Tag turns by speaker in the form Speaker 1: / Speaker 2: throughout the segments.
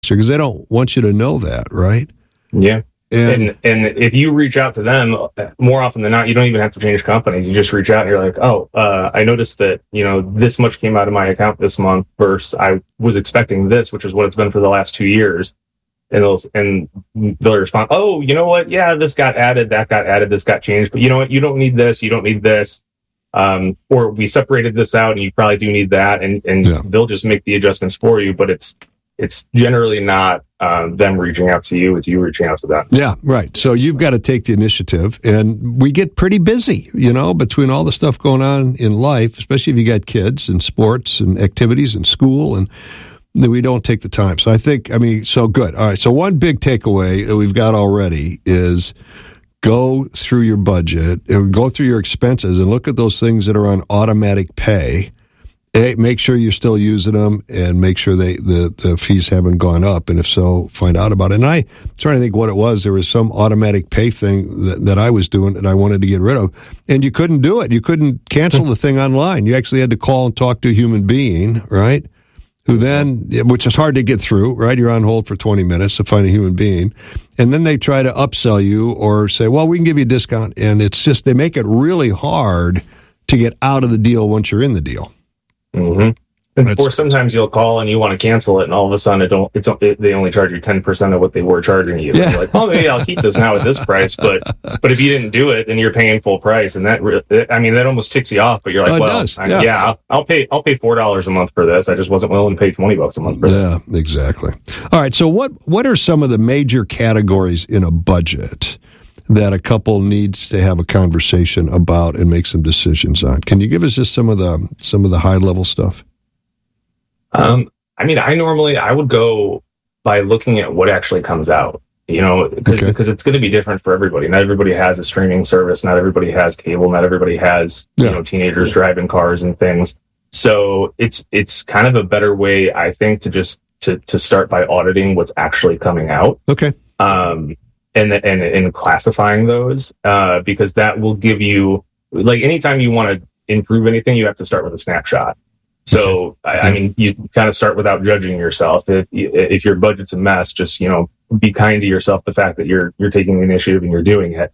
Speaker 1: because they don't want you to know that, right?
Speaker 2: Yeah.
Speaker 1: And
Speaker 2: if you reach out to them, more often than not, you don't even have to change companies. You just reach out and you're like, I noticed that, this much came out of my account this month versus I was expecting this, which is what it's been for the last 2 years. And they'll respond, oh, you know what? Yeah, this got added, that got added, this got changed. But you know what? You don't need this. You don't need this. Or we separated this out and you probably do need that. And they'll just make the adjustments for you. But it's generally not them reaching out to you. It's you reaching out to them.
Speaker 1: Yeah, right. So you've got to take the initiative. And we get pretty busy, between all the stuff going on in life, especially if you got kids and sports and activities and school, and we don't take the time. So so good. All right. So one big takeaway that we've got already is go through your budget and go through your expenses and look at those things that are on automatic pay. Make sure you're still using them and make sure the fees haven't gone up. And if so, find out about it. And I'm trying to think what it was. There was some automatic pay thing that I was doing and I wanted to get rid of. And you couldn't do it. You couldn't cancel the thing online. You actually had to call and talk to a human being, right? Which is hard to get through, right? You're on hold for 20 minutes to find a human being. And then they try to upsell you or say, well, we can give you a discount. And it's just, they make it really hard to get out of the deal once you're in the deal.
Speaker 2: Mm-hmm. Or sometimes you'll call and you want to cancel it, and all of a sudden they only charge you 10% of what they were charging you.
Speaker 1: Yeah.
Speaker 2: You're like, oh, maybe I'll keep this now at this price, but if you didn't do it, then you're paying full price, and that almost ticks you off. But you're like, I'll pay $4 a month for this. I just wasn't willing to pay $20 a month for this.
Speaker 1: Yeah, exactly. All right. So what are some of the major categories in a budget that a couple needs to have a conversation about and make some decisions on? Can you give us just some of the high level stuff?
Speaker 2: I would go by looking at what actually comes out, because it's going to be different for everybody. Not everybody has a streaming service. Not everybody has cable. Not everybody has, teenagers driving cars and things. So it's kind of a better way, I think, to just to start by auditing what's actually coming out.
Speaker 1: Okay.
Speaker 2: And classifying those, because that will give you, like, anytime you want to improve anything, you have to start with a snapshot. So, you kind of start without judging yourself. If your budget's a mess, just, be kind to yourself, the fact that you're taking the initiative and you're doing it.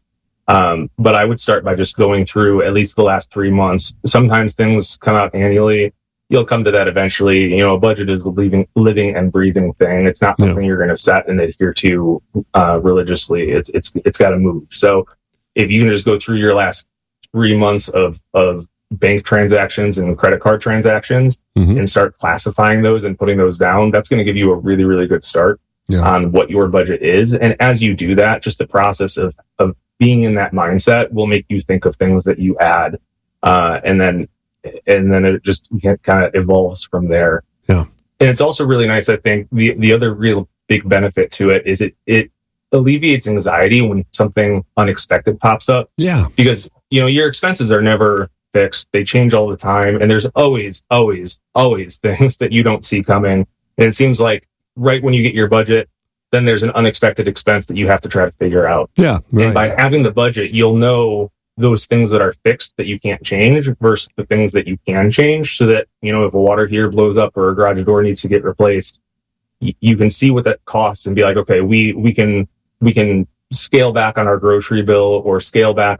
Speaker 2: But I would start by just going through at least the last 3 months. Sometimes things come out annually. You'll come to that eventually. A budget is a living and breathing thing. It's not something you're going to set and adhere to religiously. It's got to move. So if you can just go through your last 3 months of bank transactions and credit card transactions and start classifying those and putting those down, that's going to give you a really, really good start on what your budget is. And as you do that, just the process of being in that mindset will make you think of things that you add. And then it just kind of evolves from there.
Speaker 1: Yeah.
Speaker 2: And it's also really nice, I think, the other real big benefit to it is it alleviates anxiety when something unexpected pops up.
Speaker 1: Yeah.
Speaker 2: Because, your expenses are never fixed. They change all the time. And there's always, always, always things that you don't see coming. And it seems like right when you get your budget, then there's an unexpected expense that you have to try to figure out.
Speaker 1: Yeah. Right.
Speaker 2: And by having the budget, you'll know those things that are fixed that you can't change versus the things that you can change, so that, if a water heater blows up or a garage door needs to get replaced, you can see what that costs and be like, okay, we can scale back on our grocery bill or scale back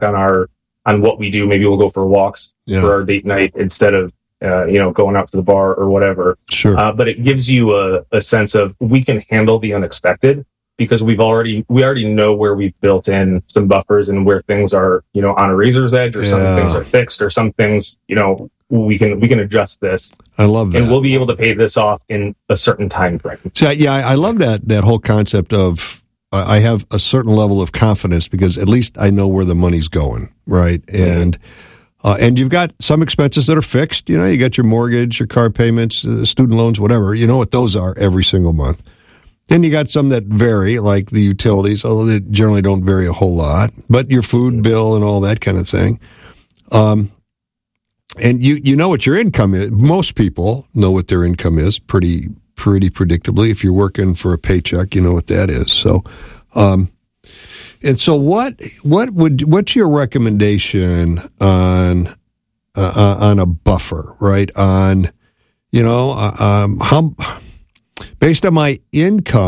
Speaker 2: on what we do. Maybe we'll go for walks for our date night instead of, going out to the bar or whatever.
Speaker 1: Sure.
Speaker 2: But it gives you a sense of we can handle the unexpected, because we already know where we've built in some buffers and where things are, on a razor's edge, or some things are fixed, or some things, we can adjust this.
Speaker 1: I love that.
Speaker 2: And we'll be able to pay this off in a certain time frame.
Speaker 1: So, I love that whole concept of I have a certain level of confidence because at least I know where the money's going, right? And you've got some expenses that are fixed. You got your mortgage, your car payments, student loans, whatever. You know what those are every single month. Then you got some that vary, like the utilities, although they generally don't vary a whole lot. But your food bill and all that kind of thing. And you know what your income is. Most people know what their income is pretty predictably. If you're working for a paycheck, you know what that is. So, and so what's your recommendation on a buffer, right? On, Based on my income,